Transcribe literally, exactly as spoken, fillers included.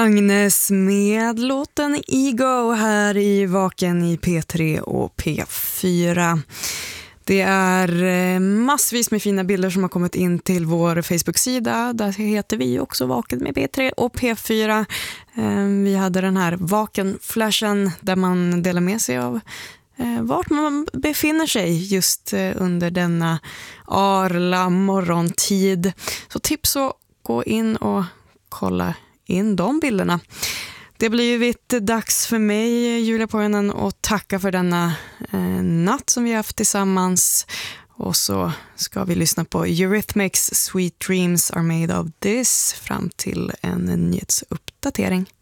Agnes med låten Ego här i Vaken i P tre och P fyra. Det är massvis med fina bilder som har kommit in till vår Facebook-sida. Där heter vi också Vaken med P tre och P fyra. Vi hade den här Vaken-flashen där man delar med sig av vart man befinner sig just under denna arla morgontid. Så tips att gå in och kolla in de bilderna. Det har blivit dags för mig, Julia Poinen, att tacka för denna eh, natt som vi har haft tillsammans. Och så ska vi lyssna på Eurythmics Sweet Dreams Are Made of This fram till en nyhetsuppdatering.